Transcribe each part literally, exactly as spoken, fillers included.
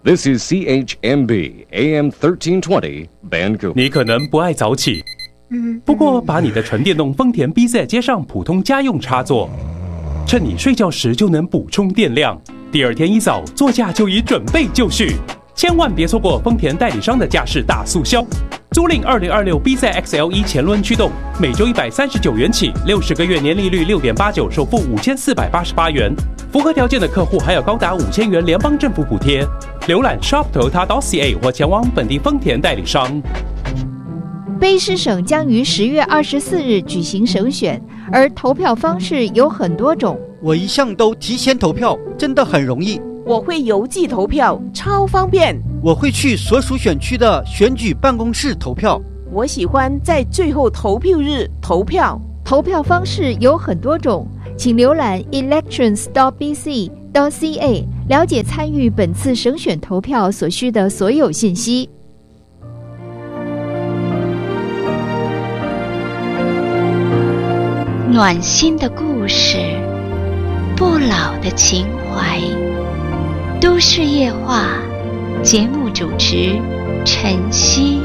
This is C H M B A M thirteen twenty Vancouver。 你可能不爱早起，不过把你的纯电动丰田 B Z 接上普通家用插座，趁你睡觉时就能补充电量。第二天一早，座驾就已准备就绪。千万别错过丰田代理商的驾驶大促销。租赁二零二六 B Z X L E 前轮驱动，每周一百三十九元起，六十个月年利率六点八九，首付五千四百八十八元。符合条件的客户还有高达五千元联邦政府补贴。浏览 shop toyota dot c a 或前往本地丰田代理商。 卑诗省将于十月二十四日举行省选，而投票方式有很多种。 我一向都提前投票，真的很容易。 我会邮寄投票，超方便。 我会去所属选区的选举办公室投票。 我喜欢在最后投票日投票。 投票方式有很多种，请浏览 elections dot b c dot c a 了解参与本次省选投票所需的所有信息。 暖心的故事，不老的情怀，都市夜话，节目主持晨曦。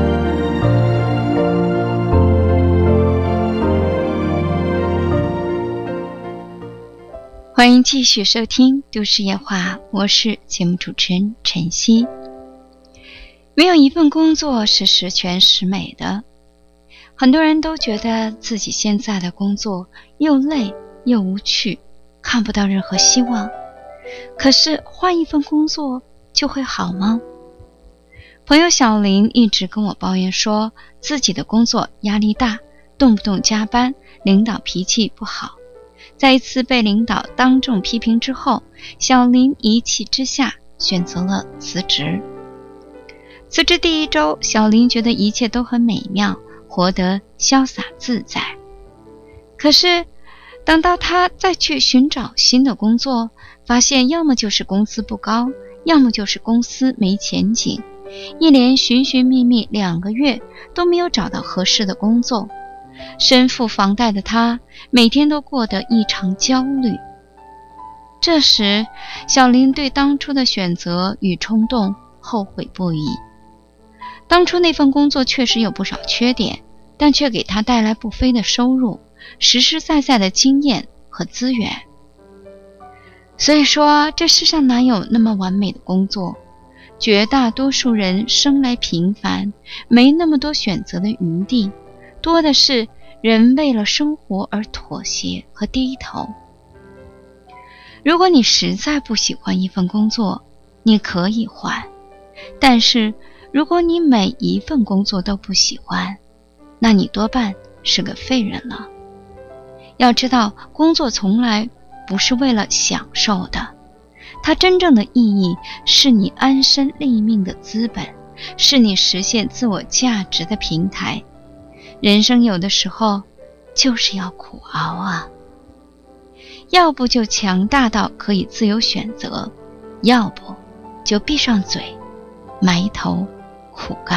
欢迎继续收听都市夜话，我是节目主持人晨曦。没有一份工作是十全十美的，很多人都觉得自己现在的工作又累又无趣，看不到任何希望。可是换一份工作就会好吗？朋友小林一直跟我抱怨说，自己的工作压力大，动不动加班，领导脾气不好。在一次被领导当众批评之后，小林一气之下选择了辞职。辞职第一周，小林觉得一切都很美妙，活得潇洒自在。可是等到他再去寻找新的工作，发现要么就是工资不高，要么就是公司没前景，一连寻寻觅觅两个月都没有找到合适的工作。身负房贷的他每天都过得异常焦虑。这时小林对当初的选择与冲动后悔不已。当初那份工作确实有不少缺点，但却给他带来不菲的收入，实实在在的经验和资源。所以说，这世上哪有那么完美的工作？绝大多数人生来平凡，没那么多选择的余地，多的是人为了生活而妥协和低头。如果你实在不喜欢一份工作，你可以换，但是如果你每一份工作都不喜欢，那你多半是个废人了。要知道，工作从来不是为了享受的，它真正的意义是你安身立命的资本，是你实现自我价值的平台。人生有的时候就是要苦熬啊，要不就强大到可以自由选择，要不就闭上嘴埋头苦干。